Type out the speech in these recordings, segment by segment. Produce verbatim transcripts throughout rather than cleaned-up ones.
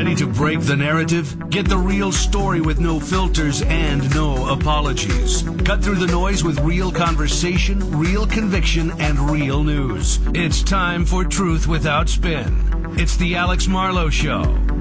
Ready to break the narrative? Get the real story with no filters and no apologies. Cut through the noise with real conversation, real conviction, and real news. It's time for Truth Without Spin. It's the Alex Marlow Show.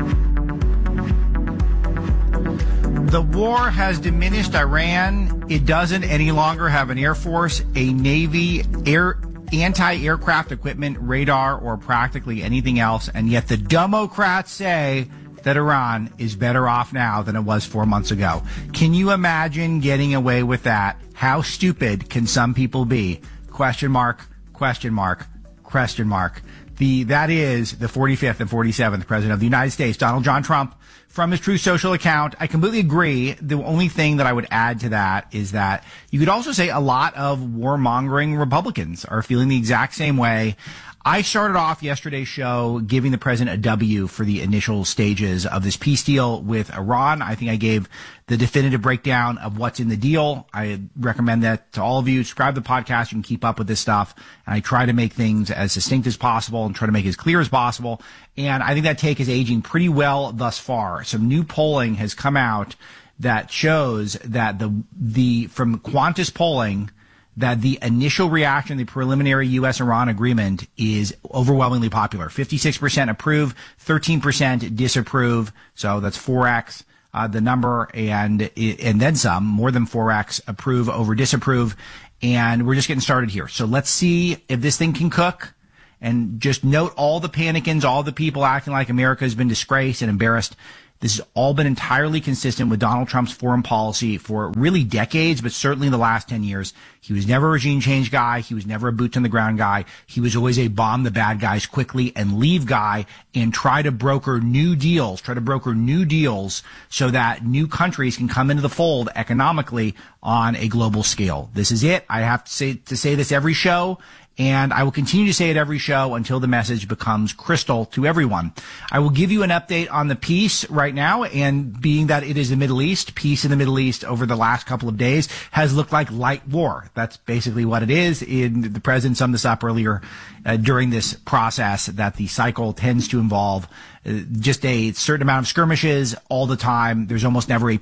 The war has diminished Iran. It doesn't any longer have an air force, a navy, air anti-aircraft equipment, radar, or practically anything else. And yet the Democrats say that Iran is better off now than it was four months ago. Can you imagine getting away with that? How stupid can some people be? Question mark, question mark, question mark. The, that is the forty-fifth and forty-seventh President of the United States, Donald John Trump, from his Truth Social account. I completely agree. The only thing that I would add to that is that you could also say a lot of warmongering Republicans are feeling the exact same way. I started off yesterday's show giving the president a W for the initial stages of this peace deal with Iran. I think I gave the definitive breakdown of what's in the deal. I recommend that to all of you. Subscribe to the podcast. You can keep up with this stuff. And I try to make things as succinct as possible and try to make it as clear as possible. And I think that take is aging pretty well thus far. Some new polling has come out that shows that the, the, from Qantas polling, that the initial reaction, the preliminary U S Iran agreement is overwhelmingly popular. fifty-six percent approve, thirteen percent disapprove. So that's four X, uh, the number, and, and then some, more than four X approve over disapprove. And we're just getting started here. So let's see if this thing can cook. And just note all the panicans, all the people acting like America has been disgraced and embarrassed. This has all been entirely consistent with Donald Trump's foreign policy for really decades, but certainly in the last ten years. He was never a regime change guy. He was never a boots on the ground guy. He was always a bomb the bad guys quickly and leave guy and try to broker new deals, try to broker new deals so that new countries can come into the fold economically on a global scale. This is it. I have to say, to say this every show. And I will continue to say it every show until the message becomes crystal to everyone. I will give you an update on the peace right now, and being that it is the Middle East, peace in the Middle East over the last couple of days has looked like light war. That's basically what it is. In, the president summed this up earlier uh, during this process, that the cycle tends to involve uh, just a certain amount of skirmishes all the time. There's almost never a